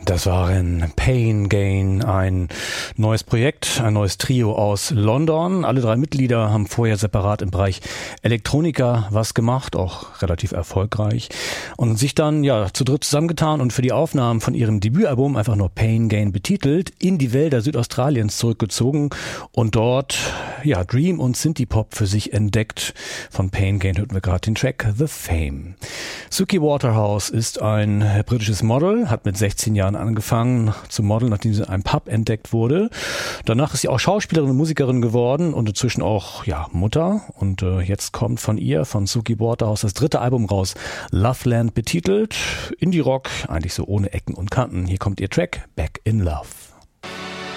Das waren Pain Gain, ein neues Projekt, ein neues Trio aus London. Alle 3 Mitglieder haben vorher separat im Bereich Elektronika was gemacht, auch relativ erfolgreich, und sich dann zu dritt zusammengetan und für die Aufnahmen von ihrem Debütalbum, einfach nur Pain Gain betitelt, in die Wälder Südaustraliens zurückgezogen und dort Dream und Synthie-Pop für sich entdeckt. Von Pain Gain hörten wir gerade den Track The Fame. Suki Waterhouse ist ein britisches Model, hat mit 16 Jahren angefangen zu modeln, nachdem sie in einem Pub entdeckt wurde. Danach ist sie auch Schauspielerin und Musikerin geworden und inzwischen auch Mutter. Und jetzt kommt von Suki Waterhouse, das 3. Album raus, Loveland betitelt. Indie-Rock, eigentlich so ohne Ecken und Kanten. Hier kommt ihr Track Back in Love.